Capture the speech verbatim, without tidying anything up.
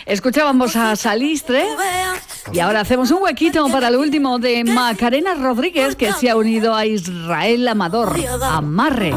Escuchábamos a Salistre y ahora hacemos un huequito para el último de Macarena Rodríguez, que se ha unido a Israel Amador. Amarre.